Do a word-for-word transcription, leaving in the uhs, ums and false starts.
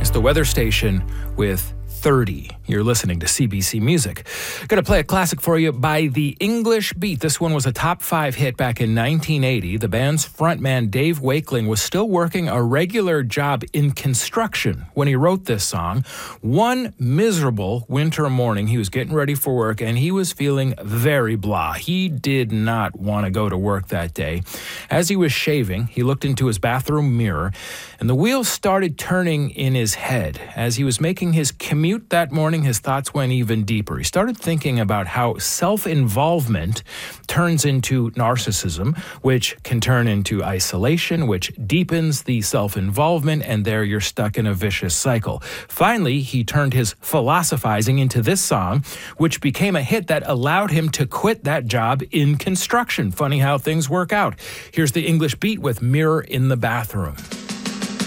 It's the weather station with thirty. You're listening to C B C Music. Gonna play a classic for you by The English Beat. This one was a top five hit back in nineteen eighty. The band's frontman Dave Wakeling was still working a regular job in construction when he wrote this song. One miserable winter morning, he was getting ready for work and he was feeling very blah. He did not want to go to work that day. As he was shaving, he looked into his bathroom mirror and the wheels started turning in his head. As he was making his commute that morning, his thoughts went even deeper. He started thinking about how self-involvement turns into narcissism, which can turn into isolation, which deepens the self-involvement, and there you're stuck in a vicious cycle. Finally, he turned his philosophizing into this song, which became a hit that allowed him to quit that job in construction. Funny how things work out. Here's The English Beat with Mirror in the Bathroom.